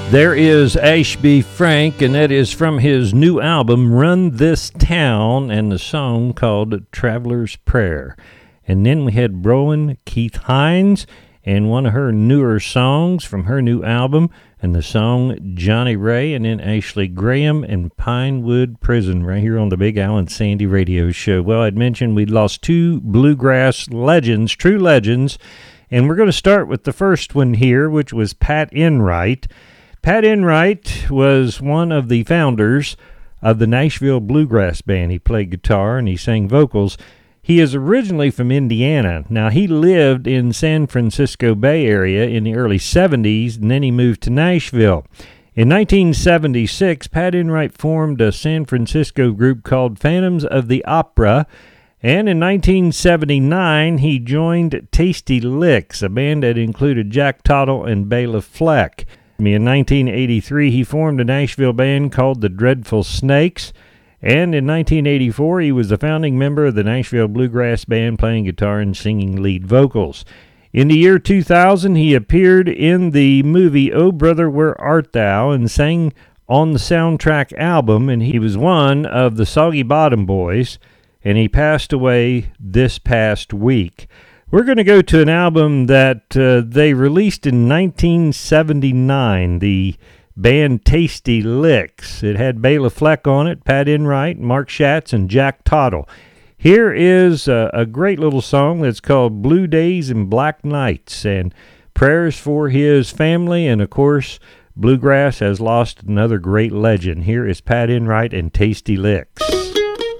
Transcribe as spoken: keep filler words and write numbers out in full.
There is Ashby Frank, and that is from his new album, Run This Town, and the song called Traveler's Prayer. And then we had Broen Keith Hines, and one of her newer songs from her new album, and the song Johnny Ray, and then Ashley Graham and Pinewood Prison, right here on the Big Al and Sandy radio show. Well, I'd mentioned we'd lost two bluegrass legends, true legends, and we're going to start with the first one here, which was Pat Enright. Pat Enright was one of the founders of the Nashville Bluegrass Band. He played guitar and he sang vocals. He is originally from Indiana. Now, he lived in San Francisco Bay Area in the early seventies, and then he moved to Nashville. In nineteen seventy-six, Pat Enright formed a San Francisco group called Phantoms of the Opera, and in nineteen seventy-nine, he joined Tasty Licks, a band that included Jack Tottle and Bela Fleck. In nineteen eighty-three, he formed a Nashville band called the Dreadful Snakes, and in nineteen eighty-four, he was the founding member of the Nashville Bluegrass Band, playing guitar and singing lead vocals. In the year two thousand, he appeared in the movie Oh Brother, Where Art Thou, and sang on the soundtrack album, and he was one of the Soggy Bottom Boys, and he passed away this past week. We're going to go to an album that uh, they released in nineteen seventy-nine, the band Tasty Licks. It had Bela Fleck on it, Pat Enright, Mark Schatz, and Jack Tottle. Here is a, a great little song that's called Blue Days and Black Nights, and prayers for his family, and of course, bluegrass has lost another great legend. Here is Pat Enright and Tasty Licks.